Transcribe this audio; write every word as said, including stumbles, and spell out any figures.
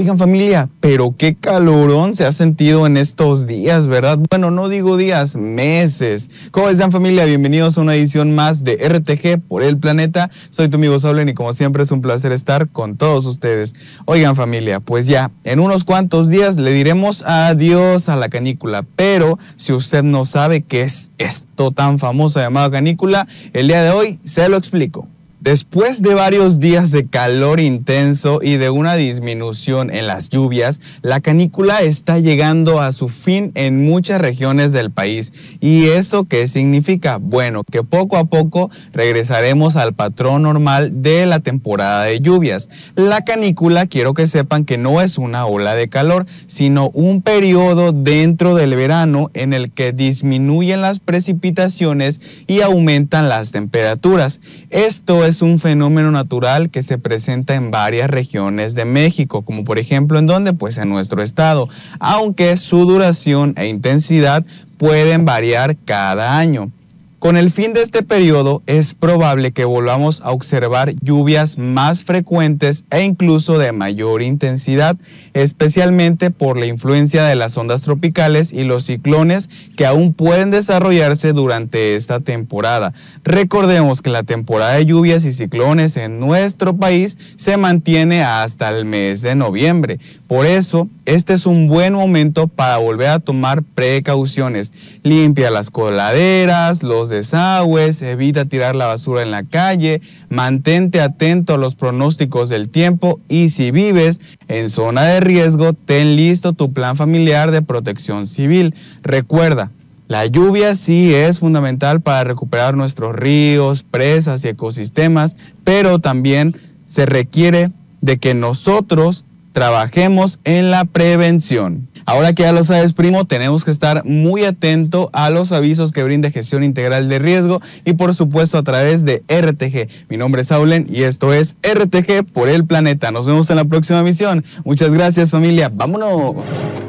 Oigan familia, pero qué calorón se ha sentido en estos días, ¿verdad? Bueno, no digo días, meses. ¿Cómo están familia? Bienvenidos a una edición más de R T G por el planeta. Soy tu amigo Saulen y como siempre es un placer estar con todos ustedes. Oigan familia, pues ya, en unos cuantos días le diremos adiós a la canícula. Pero si usted no sabe qué es esto tan famoso llamado canícula, el día de hoy se lo explico. Después de varios días de calor intenso y de una disminución en las lluvias, la canícula está llegando a su fin en muchas regiones del país. ¿Y eso qué significa? Bueno, que poco a poco regresaremos al patrón normal de la temporada de lluvias. La canícula, quiero que sepan que no es una ola de calor, sino un periodo dentro del verano en el que disminuyen las precipitaciones y aumentan las temperaturas. Esto es Es un fenómeno natural que se presenta en varias regiones de México, como por ejemplo en donde, pues en nuestro estado, aunque su duración e intensidad pueden variar cada año. Con el fin de este periodo es probable que volvamos a observar lluvias más frecuentes e incluso de mayor intensidad, especialmente por la influencia de las ondas tropicales y los ciclones que aún pueden desarrollarse durante esta temporada. Recordemos que la temporada de lluvias y ciclones en nuestro país se mantiene hasta el mes de noviembre. Por eso, este es un buen momento para volver a tomar precauciones. Limpia las coladeras, los desagües, evita tirar la basura en la calle, mantente atento a los pronósticos del tiempo y si vives en zona de riesgo, ten listo tu plan familiar de protección civil. Recuerda, la lluvia sí es fundamental para recuperar nuestros ríos, presas y ecosistemas, pero también se requiere de que nosotros trabajemos en la prevención. Ahora que ya lo sabes, primo, tenemos que estar muy atento a los avisos que brinda Gestión Integral de Riesgo y por supuesto a través de R T G. Mi nombre es Saulen y esto es R T G por el planeta. Nos vemos en la próxima misión. Muchas gracias familia. ¡Vámonos!